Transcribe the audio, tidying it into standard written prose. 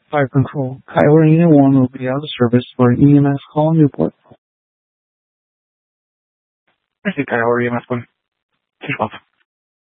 Fire control. Kiowa Unit 1 will be out of service for an EMS call in Newport. I see Kiowa EMS 1. 212.